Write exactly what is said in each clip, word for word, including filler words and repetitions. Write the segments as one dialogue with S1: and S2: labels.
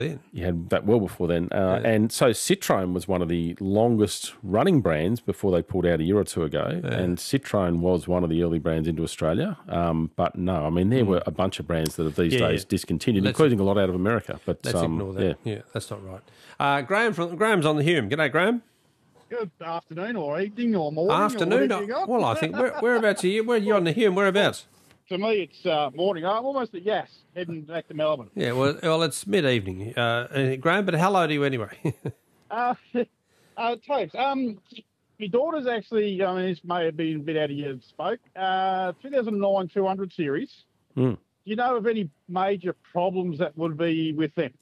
S1: then.
S2: You had that well before then. Uh,
S1: Yeah.
S2: And so Citroen was one of the longest running brands before they pulled out a year or two ago.
S1: Yeah.
S2: And Citroen was one of the early brands into Australia. Um, but no, I mean, there were a bunch of brands that have these
S1: Yeah,
S2: days
S1: yeah.
S2: discontinued,
S1: Let's-
S2: including a lot out of America. But
S1: Let's
S2: um,
S1: ignore that.
S2: Yeah.
S1: Yeah. that's not right. Uh, Graham from Graham's on the Hume. G'day, Graham.
S3: Good afternoon or evening or morning.
S1: Afternoon.
S3: Or whatever you got.
S1: Well, I think where, whereabouts are you? Where are you on the Hume? Whereabouts?
S3: For me, it's uh, morning. I'm almost at Yass, heading back to Melbourne.
S1: Yeah, well, well it's mid-evening, uh, uh, Graham, but hello to you anyway.
S3: Uh, uh, Topes, um, my daughter's actually, I mean, this may have been a bit out of your spoke, uh, two thousand nine two hundred series.
S2: Mm.
S3: Do you know of any major problems that would be with them?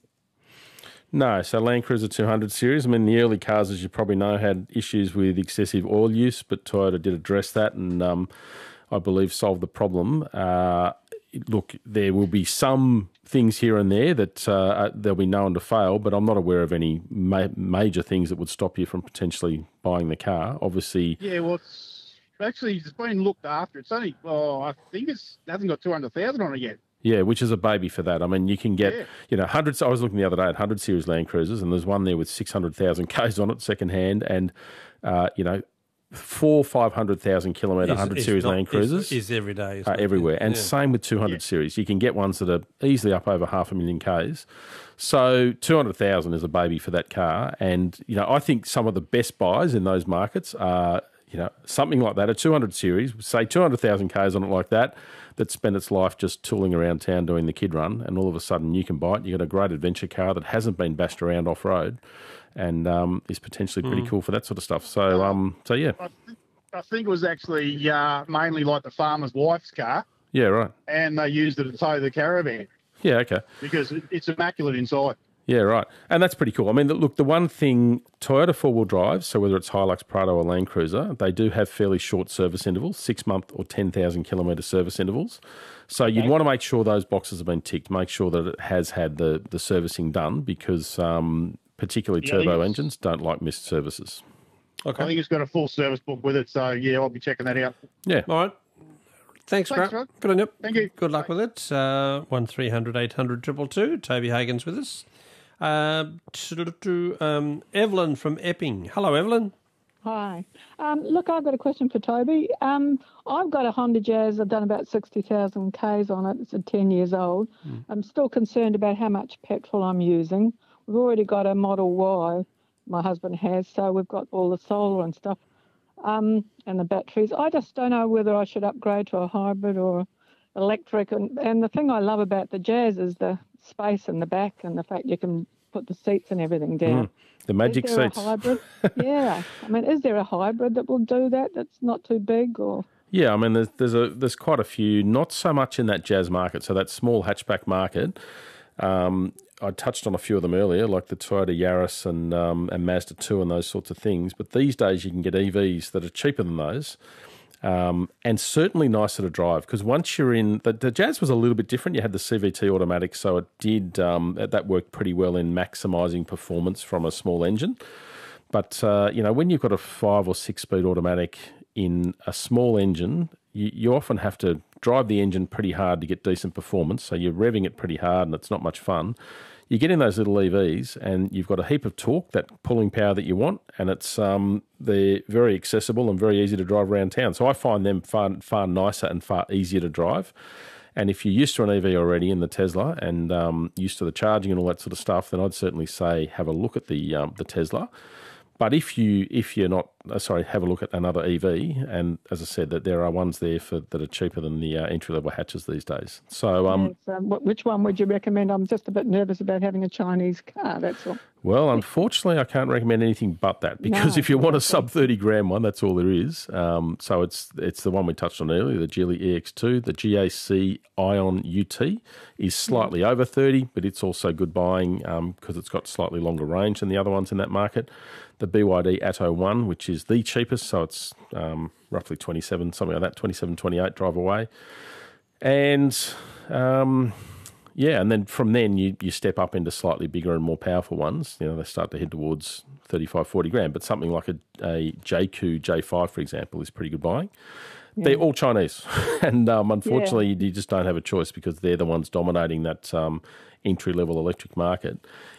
S2: No, so Land Cruiser two hundred series, I mean, the early cars, as you probably know, had issues with excessive oil use, but Toyota did address that and um, I believe solved the problem. Uh, look, there will be some things here and there that uh, they'll be known to fail, but I'm not aware of any ma- major things that would stop you from potentially buying the car. Obviously,
S3: Yeah, well, it's actually, it's been looked after. It's only, well, I think it's, it hasn't got two hundred thousand on it yet.
S2: yeah, which is a baby for that. I mean, you can get,
S3: Yeah.
S2: you know, hundreds. I was looking the other day at one hundred series Land Cruisers, and there's one there with six hundred thousand Ks on it, second hand, and, uh, you know, four, five hundred thousand kilometre one hundred
S1: Is- is
S2: series
S1: not-
S2: Land Cruisers.
S1: Is, is every day. isn't
S2: are
S1: it?
S2: everywhere. And
S1: Yeah.
S2: same with two hundred
S3: Yeah.
S2: series. You can get ones that are easily up over half a million Ks. So two hundred thousand is a baby for that car. And, you know, I think some of the best buys in those markets are, you know, something like that, a two hundred series, say two hundred thousand Ks on it like that, that spent its life just tooling around town doing the kid run. And all of a sudden you can buy it. You've got a great adventure car that hasn't been bashed around off-road and um, is potentially pretty cool for that sort of stuff. So, um, so yeah.
S3: I, th- I think it was actually uh, mainly like the farmer's wife's car,
S2: Yeah, right.
S3: and they used it to tow the caravan
S2: Yeah, okay.
S3: because it, it's immaculate inside.
S2: Yeah, right. And that's pretty cool. I mean, look, the one thing, Toyota four-wheel drive, so whether it's Hilux, Prado or Land Cruiser, they do have fairly short service intervals, six-month or ten thousand kilometre service intervals. So you'd want to make sure those boxes have been ticked, make sure that it has had the, the servicing done because um, particularly
S3: Yeah, I think
S2: turbo
S3: it's-
S2: engines don't like missed services.
S3: I think it's got a full service book with it, so yeah, I'll be checking that out.
S2: Yeah.
S1: All right. Thanks,
S3: Thanks,
S1: Graham.
S3: Rod.
S1: Good on you.
S3: Thank you.
S1: Good luck with it. Uh, one three hundred eight hundred two two two. Toby Hagen's with us. Uh, um, Evelyn from Epping. Hello, Evelyn.
S4: Hi. Um, look, I've got a question for Toby. Um, I've got a Honda Jazz. I've done about sixty thousand Ks on it. It's ten years old.
S1: Mm.
S4: I'm still concerned about how much petrol I'm using. We've already got a Model Y, my husband has, so we've got all the solar and stuff um, and the batteries. I just don't know whether I should upgrade to a hybrid or electric. And, and the thing I love about the Jazz is the space in the back and the fact you can put the seats and everything down.
S2: Mm. The magic
S4: is there
S2: seats.
S4: A hybrid? Yeah. I mean, is there a hybrid that will do that that's not too big or...
S2: Yeah, I mean, there's there's a there's quite a few, not so much in that Jazz market, so that small hatchback market. Um, I touched on a few of them earlier, like the Toyota Yaris and um, and Mazda two and those sorts of things. But these days you can get E Vs that are cheaper than those um, and certainly nicer to drive because once you're in... The, the Jazz was a little bit different. You had the C V T automatic, so it did... Um, that worked pretty well in maximising performance from a small engine. But, uh, you know, when you've got a five or six speed automatic in a small engine, you, you often have to drive the engine pretty hard to get decent performance. So you're revving it pretty hard and it's not much fun. You get in those little E Vs and you've got a heap of torque, that pulling power that you want, and it's um, they're very accessible and very easy to drive around town. So I find them far, far nicer and far easier to drive. And if you're used to an E V already in the Tesla and um, used to the charging and all that sort of stuff, then I'd certainly say have a look at the um, the Tesla. But if you if you're not uh, sorry, have a look at another E V. And as I said, that there are ones there for that are cheaper than the uh, entry level hatches these days. So um,
S4: Yes, um, wh- which one would you recommend? I'm just a bit nervous about having a Chinese car, that's all.
S2: well, unfortunately, I can't recommend anything but that because
S4: No,
S2: if you want a
S4: okay.
S2: sub thirty gram one, that's all there is. Um, so it's it's the one we touched on earlier, the Geely E X two, the G A C Ion U T is slightly over thirty, but it's also good buying because it's got slightly longer range than the other ones in that market. The B Y D Atto one, which is the cheapest, so it's um, roughly twenty-seven, something like that, twenty-seven, twenty-eight drive away. And um, yeah, and then from then you, you step up into slightly bigger and more powerful ones. You know, they start to head towards thirty-five, forty grand, but something like a, a J Q J five, for example, is pretty good buying. They're all Chinese, and um, unfortunately, yeah. you just don't have a choice because they're the ones dominating that um, entry-level electric market.